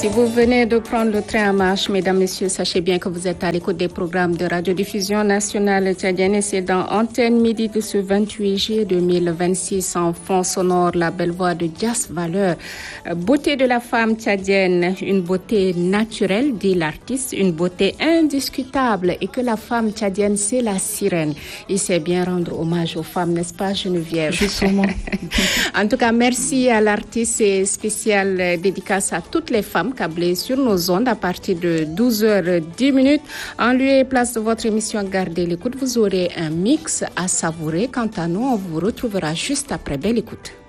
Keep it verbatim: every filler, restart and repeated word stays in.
Si vous venez de prendre le train en marche, mesdames, messieurs, sachez bien que vous êtes à l'écoute des programmes de radiodiffusion nationale tchadienne et c'est dans Antenne Midi de ce vingt-huit juillet deux mille vingt-six en fond sonore la belle voix de Dias Valeur. Beauté de la femme tchadienne, une beauté naturelle, dit l'artiste, une beauté indiscutable et que la femme tchadienne, c'est la sirène. Il sait bien rendre hommage aux femmes, n'est-ce pas, Geneviève? Justement. En tout cas, merci à l'artiste et spécial dédicace à toutes les femmes câblées sur nos ondes à partir de douze heures dix minutes. En lieu et place de votre émission Gardez l'écoute, vous aurez un mix à savourer. Quant à nous, on vous retrouvera juste après. Belle écoute.